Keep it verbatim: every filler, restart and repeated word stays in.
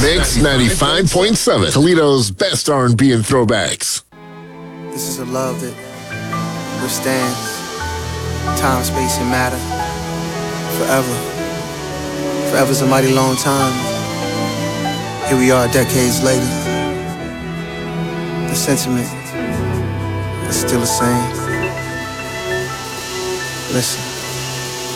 Mix ninety-five point seven, Toledo's best R and B and throwbacks. This is a love that withstands time, space, and matter forever. Forever's a mighty long time. Here we are decades later. The sentiment is still the same. Listen.